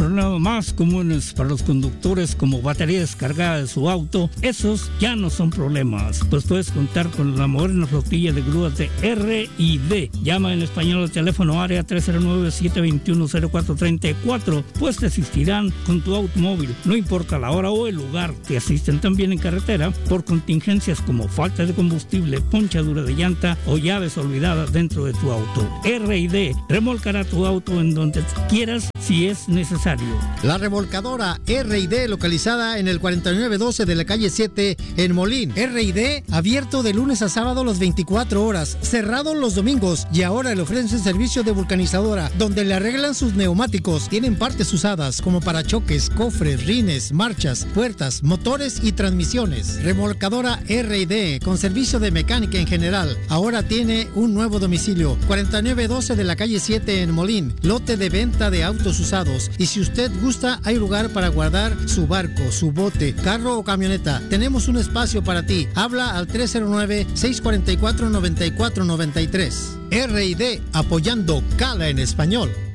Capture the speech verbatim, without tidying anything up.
problemas más comunes para los conductores, como batería descargada de su auto, esos ya no son problemas, pues puedes contar con la moderna flotilla de grúas de R y D. Llama en español al teléfono área tres cero nueve, siete dos uno, cero cuatro tres cuatro, pues te asistirán con tu automóvil, no importa la hora o el lugar. Te asisten también en carretera por contingencias como falta de combustible, ponchadura de llanta o llaves olvidadas dentro de tu auto. R y D remolcará tu auto en donde quieras si es necesario. La remolcadora R y D, localizada en el cuarenta y nueve doce de la calle siete en Molín. R y D, abierto de lunes a sábado las veinticuatro horas, cerrado los domingos, y ahora le ofrecen servicio de vulcanizadora, donde le arreglan sus neumáticos. Tienen partes usadas como parachoques, cofres, rines, marchas, puertas, motores y transmisiones. Remolcadora R y D, con servicio de mecánica en general. Ahora tiene un nuevo domicilio, cuarenta y nueve doce de la calle siete en Molín, lote de venta de autos usados. Y si usted gusta, hay lugar para guardar su barco, su bote, carro o camioneta. Tenemos un espacio para ti. Habla al tres cero nueve, seis cuatro cuatro, nueve cuatro nueve tres. R y D, apoyando Cala en español.